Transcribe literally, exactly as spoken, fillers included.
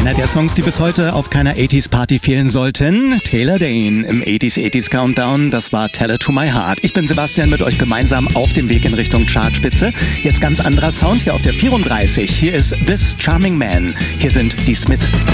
Einer der Songs, die bis heute auf keiner achtziger Party fehlen sollten. Taylor Dayne im achtziger achtziger Countdown. Das war Tell It To My Heart. Ich bin Sebastian, mit euch gemeinsam auf dem Weg in Richtung Chartspitze. Jetzt ganz anderer Sound hier auf der vierunddreißig. Hier ist This Charming Man. Hier sind die Smiths.